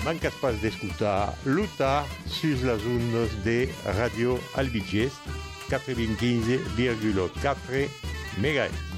mancas pas d'escoltar Luta sus las ondes de Radio Albigés 95,4 MHz.